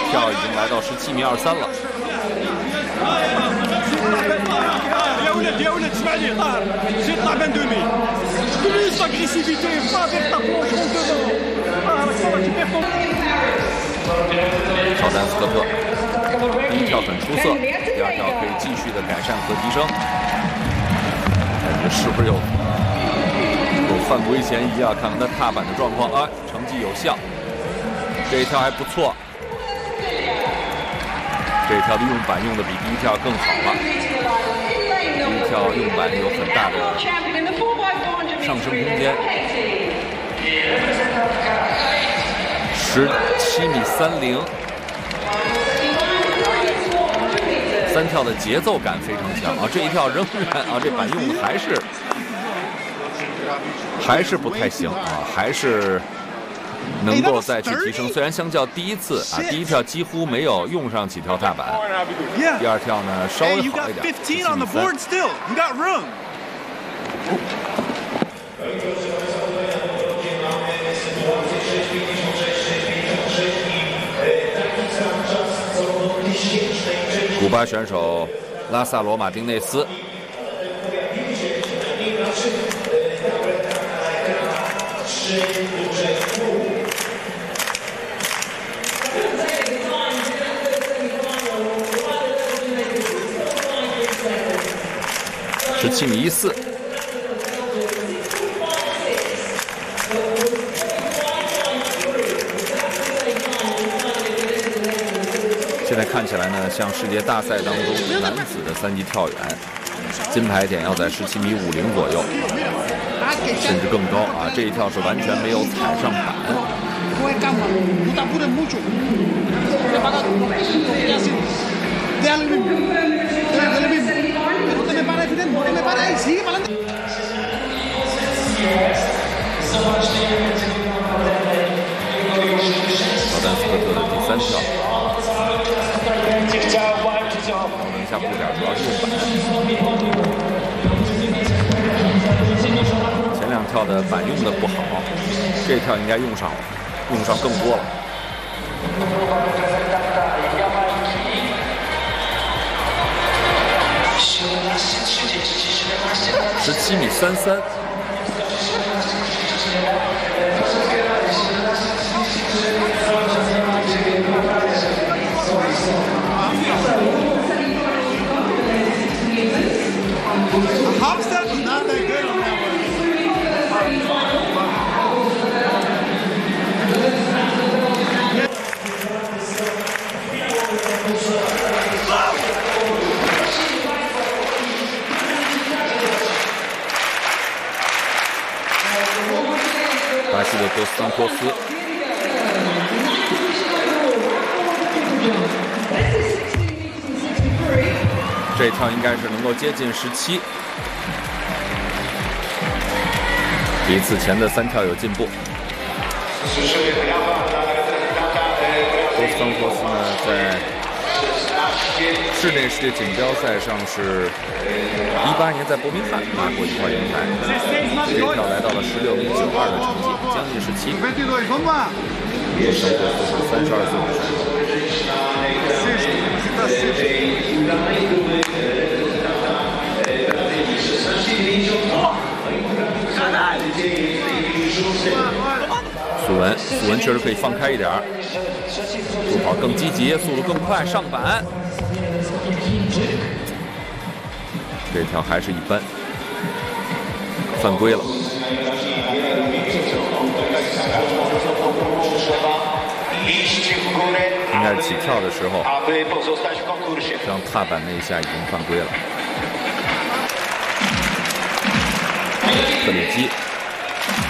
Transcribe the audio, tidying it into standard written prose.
跳已经来到17米23了。乔丹斯科特第一跳很出色，第二跳可以继续的改善和提升。这是不是有犯规嫌疑啊？看看他踏板的状况啊，成绩有效。这一跳还不错，这一跳的用板用的比第一跳更好了。第一跳用板有很大的上升空间。17米30，三跳的节奏感非常强啊！这一跳仍然啊，这板用的还是不太行啊，还是能够再去提升。虽然相较第一次啊，第一跳几乎没有用上几条踏板，第二跳呢稍微好一点。17米3。古巴选手拉萨罗·马丁内斯，17米14。现在看起来呢，像世界大赛当中男子的3级跳远，金牌点要在17米50左右，甚至更高啊！这一跳是完全没有踩上板。乔丹斯科特的第3跳。调整一下步点，主要是用板。前2跳的板用的不好，这跳应该用上更多了。17米33。巴西的多斯桑托斯，这一跳应该是能够接近17，比此前的3跳有进步。多斯桑托斯呢，在室内世界锦标赛上是18年在伯明翰拿过1块银牌，这一跳来到了16米92的成绩，将近17。多斯桑托斯是32岁的选手。苏文确实可以放开一点，助跑更积极，速度更快，上板。这条还是一般，犯规了。应该是起跳的时候，让踏板那一下已经犯规了。特里基。